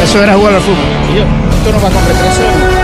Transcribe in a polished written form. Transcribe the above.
Eso era jugar al fútbol. Y yo, esto no va con retraso.